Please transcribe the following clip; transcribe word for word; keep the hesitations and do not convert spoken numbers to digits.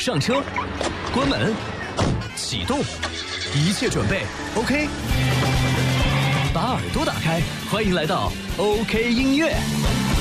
上车，关门，启动，一切准备 OK。把耳朵打开，欢迎来到 OK 音乐。